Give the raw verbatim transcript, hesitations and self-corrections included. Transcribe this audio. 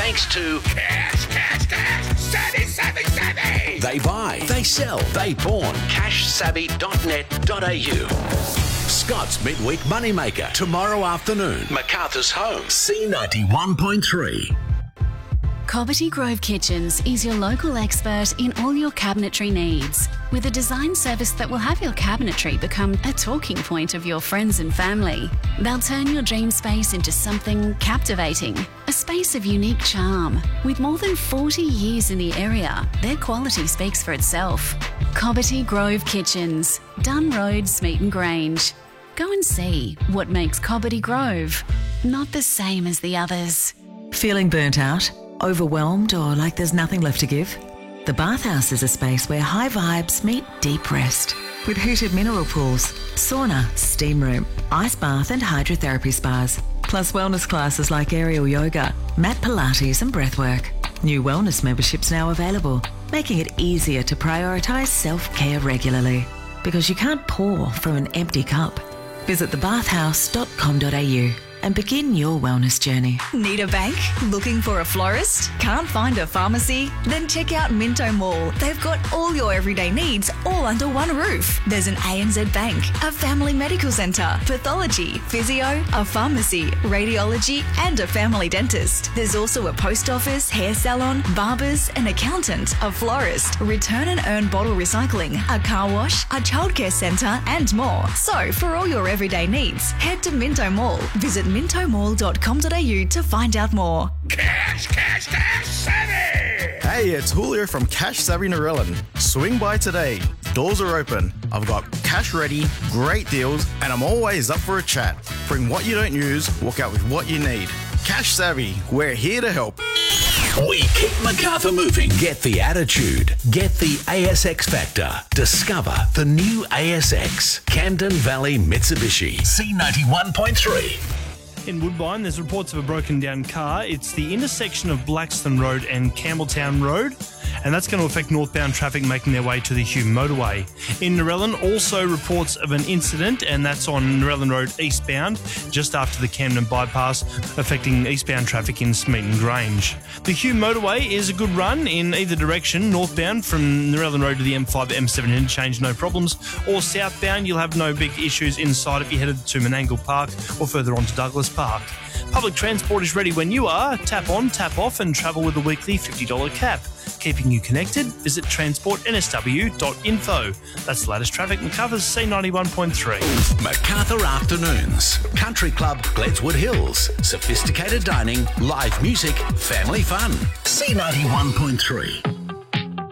thanks to Cash, cash, cash, savvy, savvy, savvy. They Buy, They Sell, They Pawn. cash savvy dot net dot a u. Scott's Midweek Moneymaker, tomorrow afternoon. MacArthur's Home, C ninety-one point three. Cobbitty Grove Kitchens is your local expert in all your cabinetry needs, with a design service that will have your cabinetry become a talking point of your friends and family. They'll turn your dream space into something captivating, a space of unique charm. With more than forty years in the area, their quality speaks for itself. Cobbitty Grove Kitchens, Dunn Road, Smeaton Grange. Go and see what makes Cobbitty Grove not the same as the others. Feeling burnt out? Overwhelmed or like there's nothing left to give? The Bathhouse is a space where high vibes meet deep rest. With heated mineral pools, sauna, steam room, ice bath and hydrotherapy spas. Plus wellness classes like aerial yoga, mat Pilates and breathwork. New wellness memberships now available, making it easier to prioritise self-care regularly. Because you can't pour from an empty cup. Visit the bathhouse dot com dot a u. and begin your wellness journey. Need a bank? Looking for a florist? Can't find a pharmacy? Then check out Minto Mall. They've got all your everyday needs all under one roof. There's an A N Z Bank, a family medical centre, pathology, physio, a pharmacy, radiology and a family dentist. There's also a post office, hair salon, barbers, an accountant, a florist, return and earn bottle recycling, a car wash, a childcare centre and more. So for all your everyday needs, head to Minto Mall. Visit minto mall dot com dot a u to find out more. Cash, cash, cash, savvy. Hey, it's Julio from Cash Savvy Narellan. Swing by today. Doors are open. I've got cash ready, great deals, and I'm always up for a chat. Bring what you don't use, walk out with what you need. Cash Savvy, we're here to help. We keep MacArthur moving. Get the attitude. Get the A S X Factor. Discover the new A S X. Camden Valley Mitsubishi. C ninety-one point three. In Woodbine, there's reports of a broken down car. It's the intersection of Blackstone Road and Campbelltown Road, and that's going to affect northbound traffic making their way to the Hume motorway. In Narellan, also reports of an incident, and that's on Narellan Road eastbound, just after the Camden bypass, affecting eastbound traffic in Smeaton Grange. The Hume motorway is a good run in either direction, northbound from Narellan Road to the M five M seven interchange, no problems, or southbound, you'll have no big issues inside if you headed to Menangle Park or further on to Douglas Park. Public transport is ready when you are. Tap on, tap off and travel with a weekly fifty dollars cap. Keeping you connected, visit transport n s w dot info. That's the latest traffic. MacArthur's C ninety-one point three. MacArthur Afternoons. Country Club, Gledswood Hills. Sophisticated dining, live music, family fun. C ninety-one point three.